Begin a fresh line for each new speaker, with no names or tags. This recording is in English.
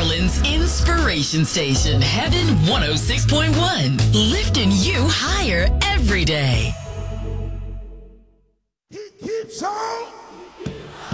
Maryland's inspiration station, Heaven 106.1, lifting you higher every day.